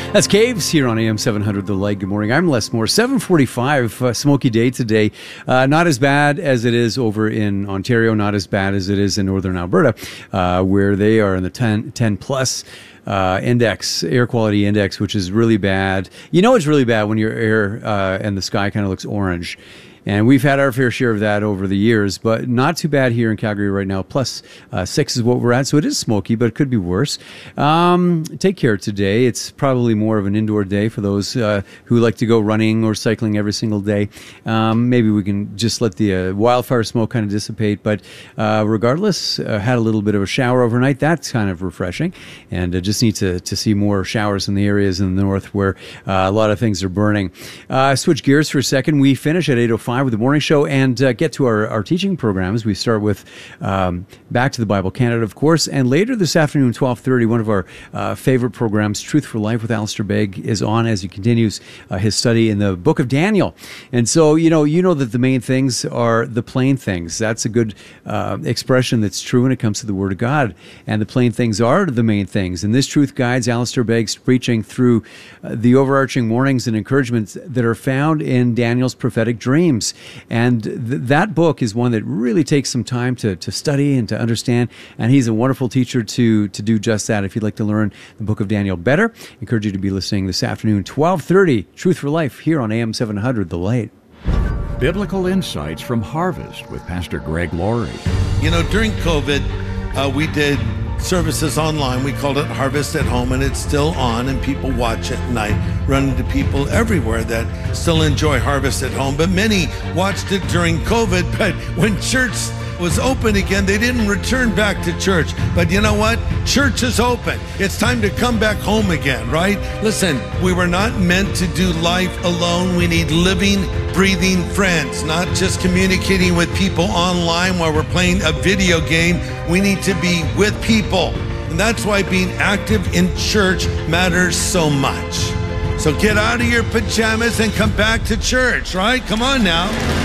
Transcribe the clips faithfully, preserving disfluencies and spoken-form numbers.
That's Caves here on A M seven hundred The Light. Good morning. I'm Les Moore. seven forty-five, uh, smoky day today. Uh, not as bad as it is over in Ontario, not as bad as it is in northern Alberta, uh, where they are in the ten, ten plus uh, index, air quality index, which is really bad. You know it's really bad when your air uh, and the sky kind of looks orange. And we've had our fair share of that over the years, but not too bad here in Calgary right now. Plus uh, six is what we're at, so it is smoky, but it could be worse. Um, take care today. It's probably more of an indoor day for those uh, who like to go running or cycling every single day. Um, maybe we can just let the uh, wildfire smoke kind of dissipate, but uh, regardless, uh, had a little bit of a shower overnight. That's kind of refreshing, and uh, just need to, to see more showers in the areas in the north where uh, a lot of things are burning. Uh, switch gears for a second. We finish at eight oh five with the morning show and uh, get to our, our teaching programs. We start with um, Back to the Bible Canada, of course, and later this afternoon, twelve thirty, one of our uh, favorite programs, Truth for Life with Alistair Begg, is on as he continues uh, his study in the book of Daniel. And so, you know, you know that the main things are the plain things. That's a good uh, expression that's true when it comes to the Word of God. And the plain things are the main things. And this truth guides Alistair Begg's preaching through uh, the overarching warnings and encouragements that are found in Daniel's prophetic dreams. And th- that book is one that really takes some time to, to study and to understand. And he's a wonderful teacher to, to do just that. If you'd like to learn the book of Daniel better, I encourage you to be listening this afternoon, twelve thirty, Truth for Life, here on A M seven hundred, The Light. Biblical Insights from Harvest with Pastor Greg Laurie. You know, during COVID, uh, we did services online. We called it Harvest at Home, and it's still on, and people watch it. And I run into people everywhere that still enjoy Harvest at Home, but many watched it during COVID. But when church was open again, they didn't return back to church. But you know what? Church is open. It's time to come back home again, right? Listen, we were not meant to do life alone. We need living, breathing friends, not just communicating with people online while we're playing a video game. We need to be with people. And that's why being active in church matters so much. So get out of your pajamas and come back to church, right? Come on now.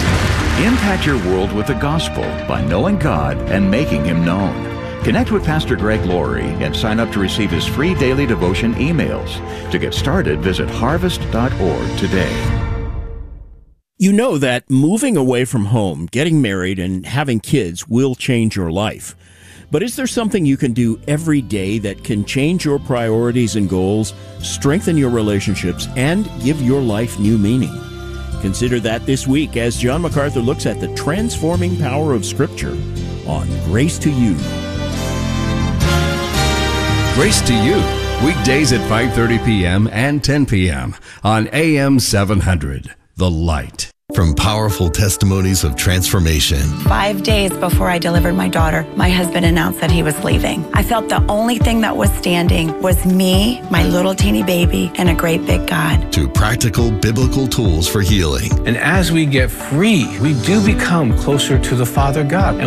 Impact your world with the gospel by knowing God and making Him known. Connect with Pastor Greg Laurie and sign up to receive his free daily devotion emails. To get started, visit harvest dot org today. You know that moving away from home, getting married, and having kids will change your life. But is there something you can do every day that can change your priorities and goals, strengthen your relationships, and give your life new meaning? Consider that this week as John MacArthur looks at the transforming power of Scripture on Grace to You. Grace to You, weekdays at five thirty p.m. and ten p.m. on A M seven hundred, The Light. From powerful testimonies of transformation. Five days before I delivered my daughter, my husband announced that he was leaving. I felt the only thing that was standing was me, my little teeny baby, and a great big God. To practical biblical tools for healing. And as we get free, we do become closer to the Father God.